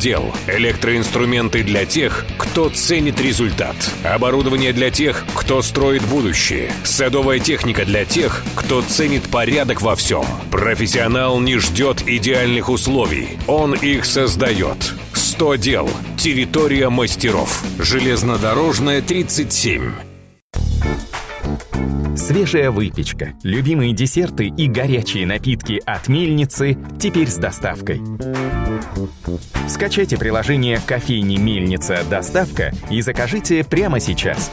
дел. Электроинструменты для тех, кто ценит результат. Оборудование для тех, кто строит будущее. Садовая техника для тех, кто ценит порядок во всем. Профессионал не ждет идеальных условий. Он их создает. 100 дел. Территория мастеров. Железнодорожная, 37. Свежая выпечка, любимые десерты и горячие напитки от Мельницы теперь с доставкой. Скачайте приложение «Кофейни Мельница. Доставка» и закажите прямо сейчас.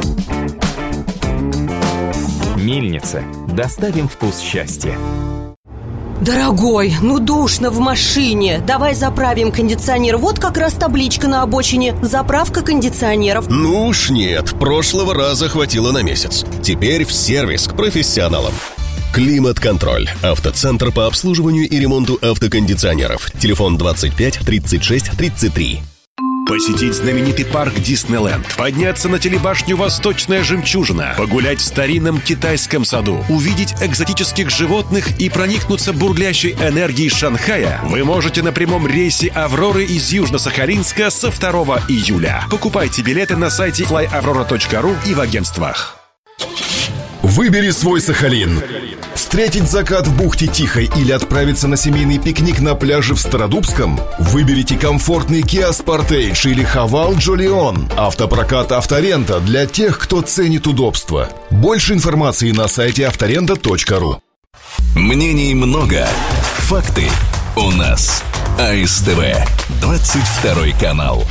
Мельница. Доставим вкус счастья. Дорогой, душно в машине. Давай заправим кондиционер. Вот как раз табличка на обочине: заправка кондиционеров. Ну уж нет, прошлого раза хватило на месяц. Теперь в сервис к профессионалам. Климат-контроль. Автоцентр по обслуживанию и ремонту автокондиционеров. Телефон 25 36 33. Посетить знаменитый парк Диснейленд, подняться на телебашню «Восточная жемчужина», погулять в старинном китайском саду, увидеть экзотических животных и проникнуться бурлящей энергией Шанхая вы можете на прямом рейсе «Авроры» из Южно-Сахалинска со 2 июля. Покупайте билеты на сайте flyaurora.ru и в агентствах. Выбери свой Сахалин. Встретить закат в бухте Тихой или отправиться на семейный пикник на пляже в Стародубском? Выберите комфортный Kia Sportage или Haval Jolion. Автопрокат «Авторента» для тех, кто ценит удобство. Больше информации на сайте авторента.ру. Мнений много, факты у нас. АСТВ, 22 канал.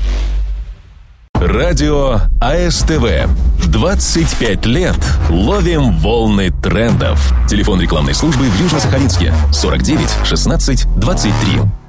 Радио АСТВ. 25 лет ловим волны трендов. Телефон рекламной службы в Южно-Сахалинске 49 16 23.